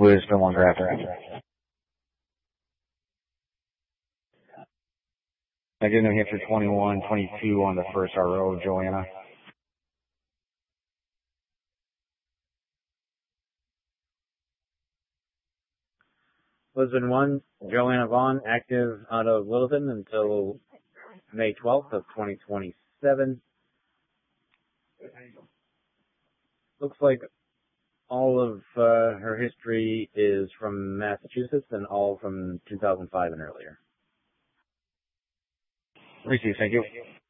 Lisbon one grafter. I did New Hampshire 21-22 on the first RO, Joanna. Lisbon 1, Joanna Vaughn, active out of Littleton until May 12th of 2027. Looks like all of her history is from Massachusetts and all from 2005 and earlier. Receive, thank you.